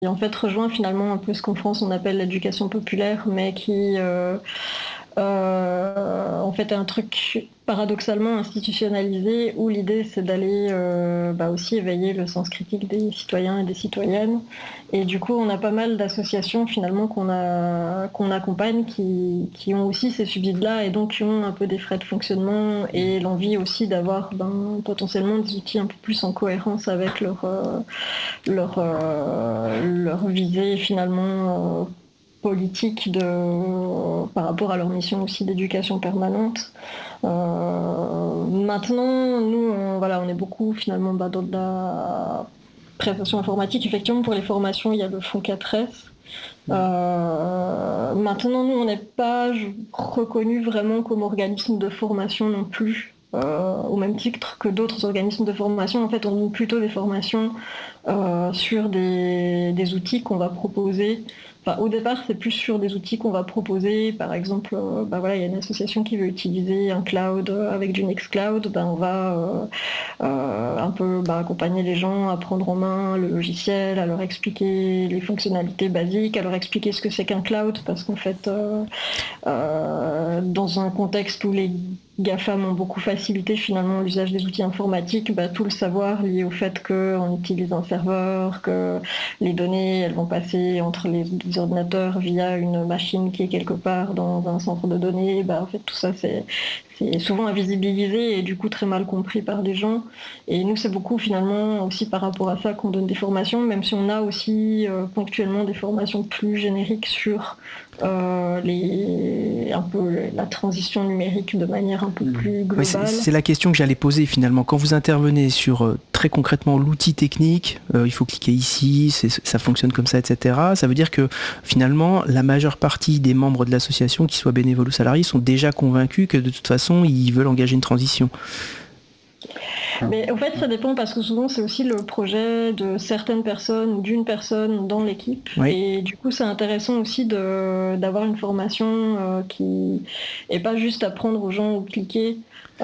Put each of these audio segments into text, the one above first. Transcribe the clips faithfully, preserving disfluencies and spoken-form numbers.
en fait rejoint finalement un peu ce qu'en France on appelle l'éducation populaire, mais qui euh, euh, en fait est un truc paradoxalement institutionnalisé où l'idée c'est d'aller euh, bah aussi éveiller le sens critique des citoyens et des citoyennes. Et du coup on a pas mal d'associations finalement qu'on a qu'on accompagne qui, qui ont aussi ces subsides-là et donc qui ont un peu des frais de fonctionnement et l'envie aussi d'avoir ben, potentiellement des outils un peu plus en cohérence avec leur euh, leur, euh, leur visée finalement euh, politique de, par rapport à leur mission aussi d'éducation permanente. Euh, maintenant, nous, on, voilà, on est beaucoup finalement bah, dans de la prestation informatique. Effectivement, pour les formations, il y a le fonds quatre S. Euh, maintenant, nous, on n'est pas reconnu vraiment comme organisme de formation non plus. Euh, au même titre que d'autres organismes de formation, en fait, on donne plutôt des formations euh, sur des, des outils qu'on va proposer. Enfin, au départ, c'est plus sur des outils qu'on va proposer. Par exemple, euh, bah voilà, il y a une association qui veut utiliser un cloud avec du Nextcloud. Ben, on va euh, euh, un peu bah, accompagner les gens à prendre en main le logiciel, à leur expliquer les fonctionnalités basiques, à leur expliquer ce que c'est qu'un cloud, parce qu'en fait, euh, euh, dans un contexte où les GAFAM ont beaucoup facilité finalement l'usage des outils informatiques, bah, tout le savoir lié au fait qu'on utilise un serveur, que les données elles vont passer entre les, les ordinateurs via une machine qui est quelque part dans un centre de données, bah, en fait tout ça c'est, c'est souvent invisibilisé et du coup très mal compris par les gens. Et nous c'est beaucoup finalement aussi par rapport à ça qu'on donne des formations, même si on a aussi euh, ponctuellement des formations plus génériques sur euh, les, un peu la transition numérique de manière un peu plus Oui, c'est, globale. c'est la question que j'allais poser finalement. Quand vous intervenez sur euh, très concrètement l'outil technique, euh, il faut cliquer ici, c'est, ça fonctionne comme ça, et cetera. Ça veut dire que finalement, la majeure partie des membres de l'association, qu'ils soient bénévoles ou salariés, sont déjà convaincus que de toute façon, ils veulent engager une transition. Mais en fait, ça dépend parce que souvent, c'est aussi le projet de certaines personnes ou d'une personne dans l'équipe. Oui. Et du coup, c'est intéressant aussi de, d'avoir une formation euh, qui est pas juste apprendre aux gens où cliquer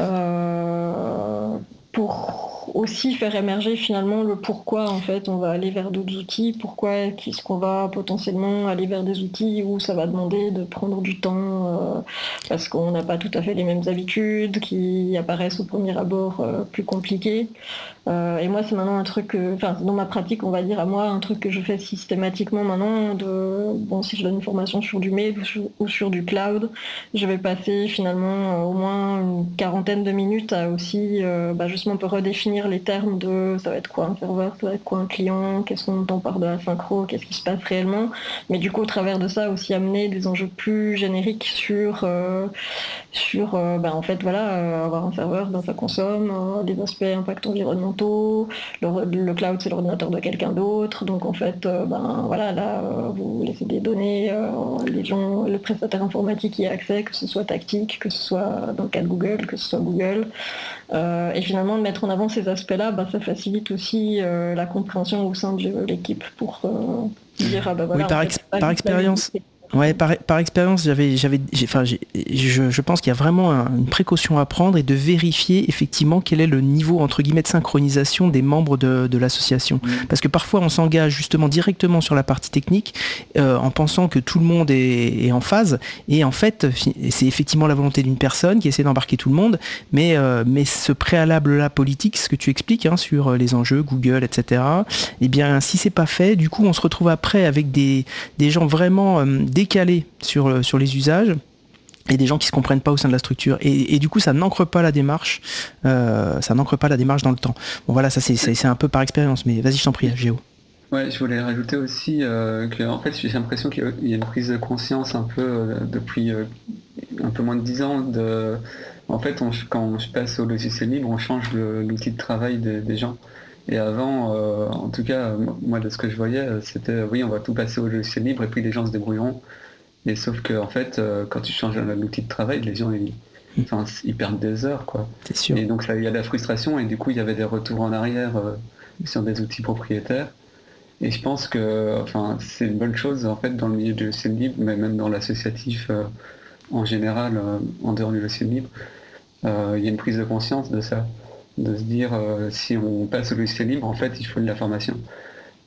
euh, pour aussi faire émerger finalement le pourquoi en fait on va aller vers d'autres outils, pourquoi est-ce qu'on va potentiellement aller vers des outils où ça va demander de prendre du temps euh, parce qu'on n'a pas tout à fait les mêmes habitudes qui apparaissent au premier abord euh, plus compliquées. Euh, et moi, c'est maintenant un truc, que, enfin, dans ma pratique, on va dire à moi, un truc que je fais systématiquement maintenant. De, bon, si je donne une formation sur du mail ou sur, ou sur du cloud, je vais passer finalement euh, au moins une quarantaine de minutes à aussi, euh, bah, justement, on peut redéfinir les termes de ça va être quoi un serveur, ça va être quoi un client, qu'est-ce qu'on entend par de la synchro, qu'est-ce qui se passe réellement. Mais du coup, au travers de ça, aussi amener des enjeux plus génériques sur euh, sur euh, ben, en fait voilà euh, avoir un serveur, ben, ça consomme, euh, les aspects impact environnementaux, le, le cloud c'est l'ordinateur de quelqu'un d'autre, donc en fait euh, ben voilà là euh, vous laissez des données, euh, les gens, le prestataire informatique y a accès, que ce soit tactique, que ce soit dans le cas de Google, que ce soit Google, euh, et finalement de mettre en avant ces aspects-là, ben, ça facilite aussi euh, la compréhension au sein de l'équipe pour euh, dire ah ben Oui, voilà en par, fait ex- c'est pas par juste la expérience. visibilité. Ouais, par, par expérience, j'avais, j'avais, j'ai, enfin, j'ai, je, je pense qu'il y a vraiment un- une précaution à prendre et de vérifier effectivement quel est le niveau entre guillemets de synchronisation des membres de, de l'association. Parce que parfois on s'engage justement directement sur la partie technique euh, en pensant que tout le monde est, est en phase et en fait c'est effectivement la volonté d'une personne qui essaie d'embarquer tout le monde, mais euh, mais ce préalable-là politique, ce que tu expliques hein, sur les enjeux Google, et cetera. Eh bien, si c'est pas fait, du coup on se retrouve après avec des des gens vraiment euh, décalés sur, sur les usages et des gens qui se comprennent pas au sein de la structure et, et du coup ça n'ancre pas la démarche euh, ça n'ancre pas la démarche dans le temps. Bon voilà, ça c'est, c'est, c'est un peu par expérience, mais vas-y, je t'en prie, Géo. Ouais, je voulais rajouter aussi euh, que en fait j'ai l'impression qu'il y a une prise de conscience un peu euh, depuis euh, un peu moins de dix ans de en fait on, quand je passe au logiciel libre on change le, l'outil de travail des, des gens. Et avant, euh, en tout cas, moi de ce que je voyais, c'était oui on va tout passer au logiciel libre et puis les gens se débrouilleront. Et sauf que en fait, euh, quand tu changes l'outil de travail, les gens ils, enfin, ils perdent des heures quoi. C'est sûr. Et donc ça, il y a de la frustration et du coup il y avait des retours en arrière euh, sur des outils propriétaires. Et je pense que enfin, c'est une bonne chose en fait dans le milieu du logiciel libre, mais même dans l'associatif euh, en général, euh, en dehors du logiciel libre, euh, il y a une prise de conscience de ça, de se dire euh, si on passe au logiciel libre, en fait il faut de la formation.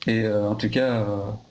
Et euh, en tout cas, euh,